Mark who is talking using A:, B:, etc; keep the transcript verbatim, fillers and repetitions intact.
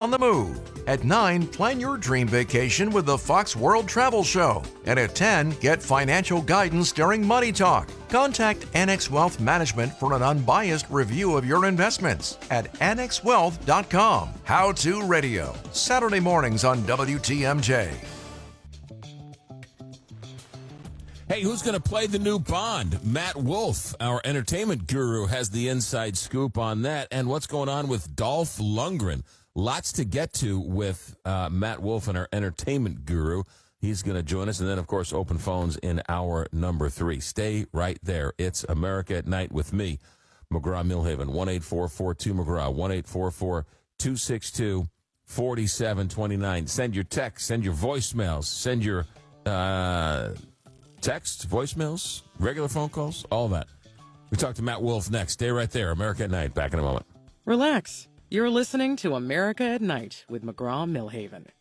A: on the move. At nine, plan your dream vacation with the Fox World Travel Show. And at ten, get financial guidance during Money Talk. Contact Annex Wealth Management for an unbiased review of your investments at annex wealth dot com. How To Radio, Saturday mornings on W T M J.
B: Hey, who's going to play the new Bond? Matt Wolf, our entertainment guru, has the inside scoop on that. And what's going on with Dolph Lundgren? Lots to get to with uh, Matt Wolf and our entertainment guru. He's going to join us. And then, of course, open phones in hour number three. Stay right there. It's America at Night with me, McGraw-Milhaven. one eight four four two McGraw, one eight four four two six two four seven two nine. Send your text, send your voicemails, send your uh, text, voicemails, regular phone calls, all that. We talk to Matt Wolf next. Stay right there. America at Night. Back in a moment.
C: Relax. You're listening to America at Night with McGraw-Milhaven.